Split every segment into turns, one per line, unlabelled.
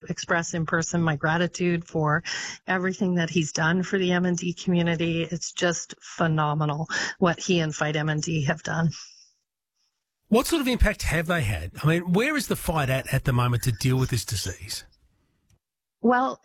express in person my gratitude for everything that he's done for the MND community. It's just phenomenal what he and Fight MND have done.
What sort of impact have they had? I mean, where is the fight at the moment to deal with this disease?
Well,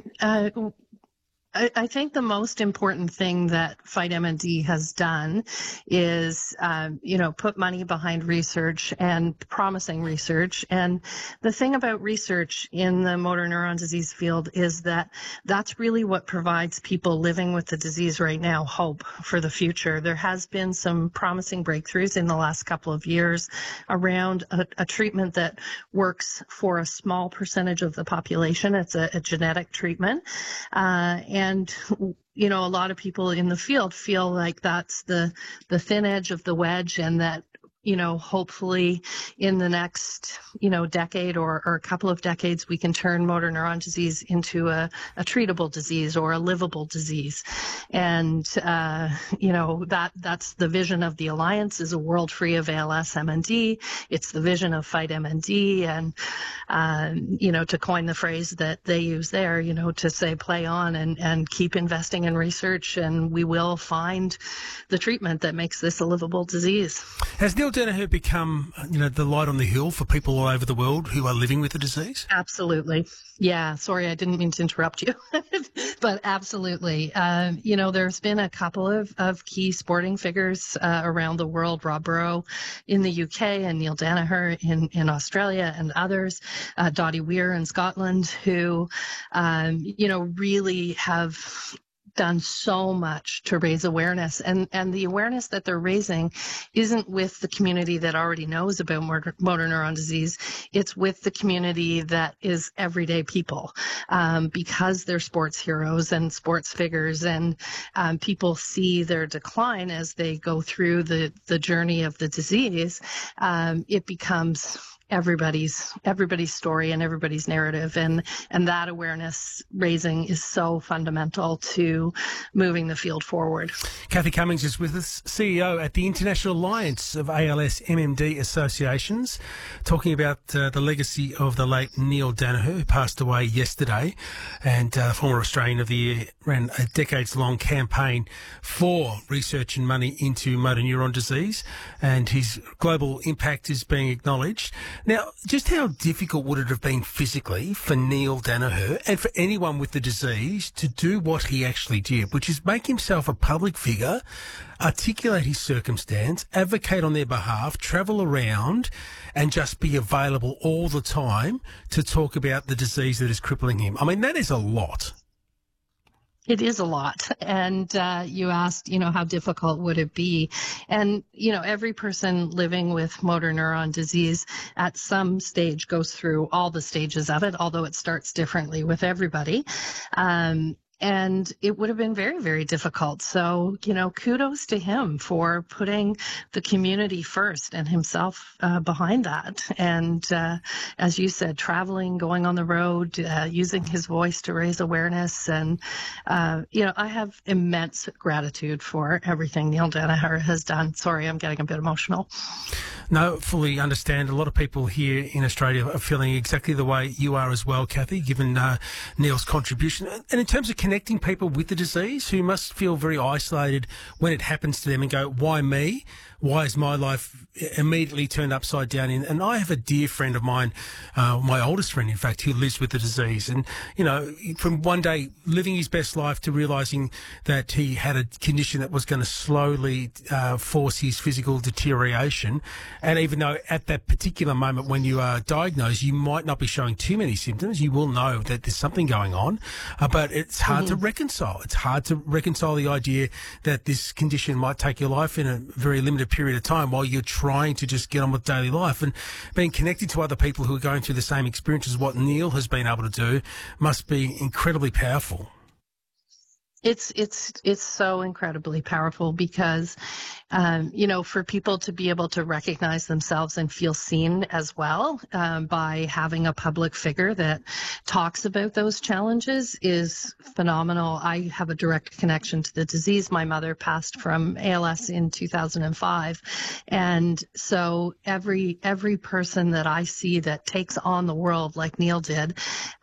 I think the most important thing that Fight MND has done is, put money behind research and promising research. And the thing about research in the motor neuron disease field is that that's really what provides people living with the disease right now hope for the future. There has been some promising breakthroughs in the last couple of years around a treatment that works for a small percentage of the population. It's a genetic treatment. And a lot of people in the field feel like that's the thin edge of the wedge, and that, hopefully in the next, decade or a couple of decades, we can turn motor neuron disease into a treatable disease or a livable disease. And, that's the vision of the Alliance, is a world free of ALS MND. It's the vision of Fight MND. And, to coin the phrase that they use there, to say play on and keep investing in research, and we will find the treatment that makes this a livable disease.
Has Neil Danaher become, the light on the hill for people all over the world who are living with the disease?
Absolutely. Yeah. Sorry, I didn't mean to interrupt you, but absolutely. There's been a couple of key sporting figures around the world, Rob Burrow in the UK and Neil Danaher in Australia and others, Dottie Weir in Scotland, who, really have done so much to raise awareness, and the awareness that they're raising isn't with the community that already knows about motor neuron disease. It's with the community that is everyday people, because they're sports heroes and sports figures, and people see their decline as they go through the journey of the disease. It becomes everybody's story and everybody's narrative, and that awareness raising is so fundamental to moving the field forward.
Kathy Cummings is with us, CEO at the International Alliance of ALS MND Associations, talking about the legacy of the late Neil Danaher, who passed away yesterday, and former Australian of the Year, ran a decades-long campaign for research and money into motor neuron disease, and his global impact is being acknowledged. Now, just how difficult would it have been physically for Neil Danaher and for anyone with the disease to do what he actually did, which is make himself a public figure, articulate his circumstance, advocate on their behalf, travel around and just be available all the time to talk about the disease that is crippling him? I mean, that is a lot.
It is a lot. And you asked, how difficult would it be? And, every person living with motor neuron disease at some stage goes through all the stages of it, although it starts differently with everybody. And it would have been very, very difficult. So, kudos to him for putting the community first and himself behind that. And as you said, traveling, going on the road, using his voice to raise awareness. And, I have immense gratitude for everything Neil Danaher has done. Sorry, I'm getting a bit emotional.
No, fully understand. A lot of people here in Australia are feeling exactly the way you are as well, Kathy, given Neil's contribution. And in terms of connecting people with the disease who must feel very isolated when it happens to them and go, why me? Why is my life immediately turned upside down? And I have a dear friend of mine, my oldest friend, in fact, who lives with the disease. And, from one day living his best life to realising that he had a condition that was going to slowly force his physical deterioration. And even though at that particular moment when you are diagnosed, you might not be showing too many symptoms, you will know that there's something going on. But it's hard to reconcile. It's hard to reconcile the idea that this condition might take your life in a very limited period of time while you're trying to just get on with daily life. And being connected to other people who are going through the same experience as what Neil has been able to do must be incredibly powerful.
It's so incredibly powerful because, for people to be able to recognize themselves and feel seen as well by having a public figure that talks about those challenges is phenomenal. I have a direct connection to the disease. My mother passed from ALS in 2005. And so every person that I see that takes on the world like Neil did,